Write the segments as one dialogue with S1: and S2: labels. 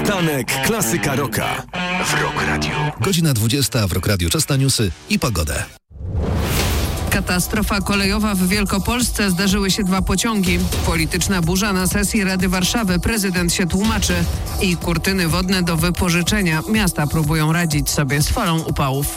S1: Poranek Klasyka Rocka w Rock Radio.
S2: Godzina 20 w Rock Radio. Czas na newsy i pogodę.
S3: Katastrofa kolejowa w Wielkopolsce. Zdarzyły się 2 pociągi. Polityczna burza na sesji Rady Warszawy. Prezydent się tłumaczy. I kurtyny wodne do wypożyczenia. Miasta próbują radzić sobie z falą upałów.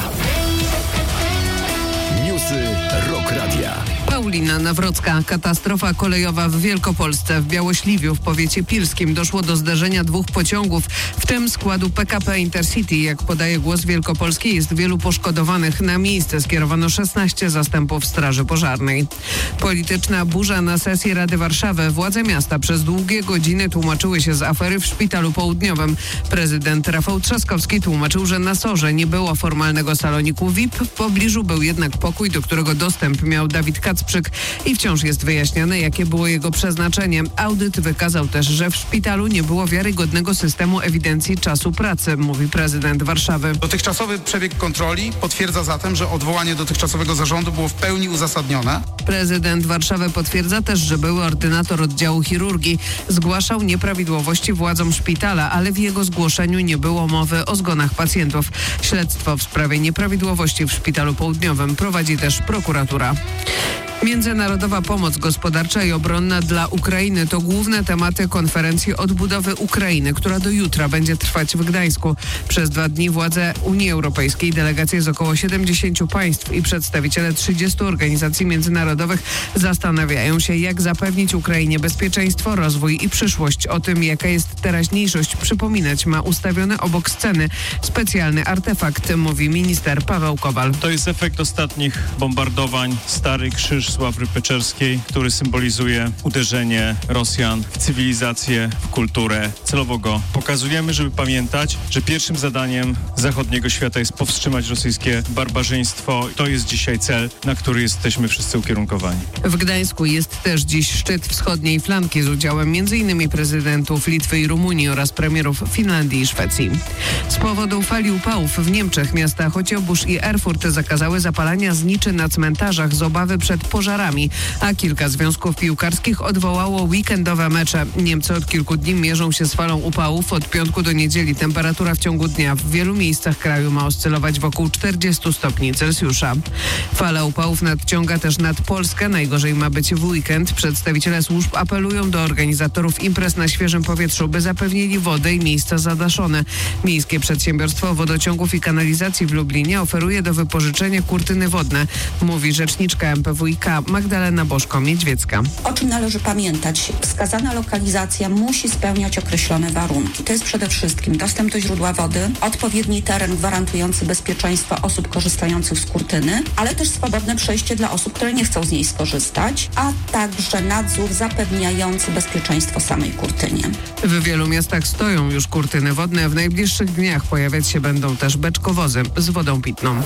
S1: Newsy Rock Radia.
S3: Paulina Nawrocka. Katastrofa kolejowa w Wielkopolsce. W Białośliwiu w powiecie pilskim doszło do zderzenia 2 pociągów, w tym składu PKP Intercity. Jak podaje Głos Wielkopolski, jest wielu poszkodowanych. Na miejsce skierowano 16 zastępów Straży Pożarnej. Polityczna burza na sesji Rady Warszawy. Władze miasta przez długie godziny tłumaczyły się z afery w Szpitalu Południowym. Prezydent Rafał Trzaskowski tłumaczył, że na SOR-ze nie było formalnego saloniku VIP. W pobliżu był jednak pokój, do którego dostęp miał Dawid Kacprzyk i wciąż jest wyjaśniane, jakie było jego przeznaczenie. Audyt wykazał też, że w szpitalu nie było wiarygodnego systemu ewidencji czasu pracy, mówi prezydent Warszawy.
S4: Dotychczasowy przebieg kontroli potwierdza zatem, że odwołanie dotychczasowego zarządu było w pełni uzasadnione.
S3: Prezydent Warszawy potwierdza też, że były ordynator oddziału chirurgii zgłaszał nieprawidłowości władzom szpitala, ale w jego zgłoszeniu nie było mowy o zgonach pacjentów. Śledztwo w sprawie nieprawidłowości w Szpitalu Południowym prowadzi też prokuratura. Międzynarodowa pomoc gospodarcza i obronna dla Ukrainy to główne tematy konferencji odbudowy Ukrainy, która do jutra będzie trwać w Gdańsku. Przez 2 dni władze Unii Europejskiej, delegacje z około 70 państw i przedstawiciele 30 organizacji międzynarodowych zastanawiają się, jak zapewnić Ukrainie bezpieczeństwo, rozwój i przyszłość. O tym, jaka jest teraźniejszość, przypominać ma ustawiony obok sceny specjalny artefakt, mówi minister Paweł Kowal.
S5: To jest efekt ostatnich bombardowań. Stary Krzyż Sławry Peczerskiej, który symbolizuje uderzenie Rosjan w cywilizację, w kulturę. Celowo go pokazujemy, żeby pamiętać, że pierwszym zadaniem zachodniego świata jest powstrzymać rosyjskie barbarzyństwo. To jest dzisiaj cel, na który jesteśmy wszyscy ukierunkowani. W
S3: Gdańsku jest też dziś szczyt wschodniej flanki z udziałem m.in. prezydentów Litwy i Rumunii oraz premierów Finlandii i Szwecji. Z powodu fali upałów w Niemczech miasta Chociobóż i Erfurt zakazały zapalania zniczy na cmentarzach z obawy przed pożarami, a kilka związków piłkarskich odwołało weekendowe mecze. Niemcy od kilku dni mierzą się z falą upałów. Od piątku do niedzieli temperatura w ciągu dnia w wielu miejscach kraju ma oscylować wokół 40 stopni Celsjusza. Fala upałów nadciąga też nad Polskę. Najgorzej ma być w weekend. Przedstawiciele służb apelują do organizatorów imprez na świeżym powietrzu, by zapewnili wodę i miejsca zadaszone. Miejskie Przedsiębiorstwo Wodociągów i Kanalizacji w Lublinie oferuje do wypożyczenia kurtyny wodne, mówi rzeczniczka MPWiK Magdalena Bożko-Miedźwiecka.
S6: O czym należy pamiętać? Wskazana lokalizacja musi spełniać określone warunki. To jest przede wszystkim dostęp do źródła wody, odpowiedni teren gwarantujący bezpieczeństwo osób korzystających z kurtyny, ale też swobodne przejście dla osób, które nie chcą z niej skorzystać, a także nadzór zapewniający bezpieczeństwo samej kurtynie.
S3: W wielu miastach stoją już kurtyny wodne. W najbliższych dniach pojawiać się będą też beczkowozy z wodą pitną.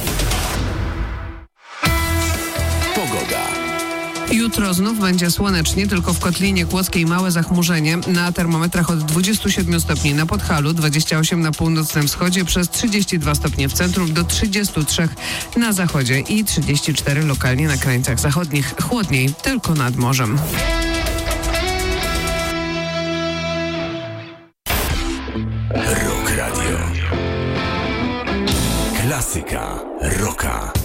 S3: Jutro znów będzie słonecznie, tylko w Kotlinie Kłodzkiej małe zachmurzenie. Na termometrach od 27 stopni na Podhalu, 28 na północnym wschodzie, przez 32 stopnie w centrum, do 33 na zachodzie i 34 lokalnie na krańcach zachodnich. Chłodniej tylko nad morzem.
S1: Rock Radio. Klasyka Rocka.